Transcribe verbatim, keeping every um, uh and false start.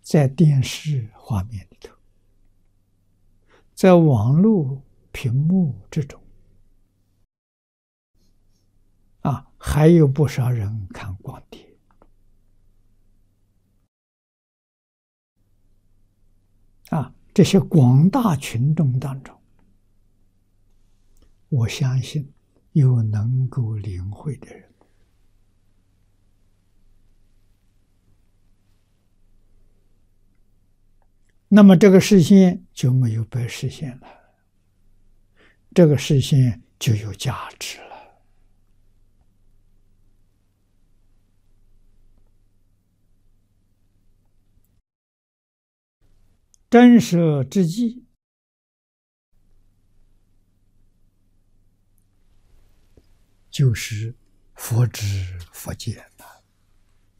在电视画面里头，在网络屏幕这种，啊，还有不少人看光碟。啊，这些广大群众当中，我相信有能够领会的人。那么这个视线就没有被实现了，这个视线就有价值了。真舍之际，就是佛知佛见。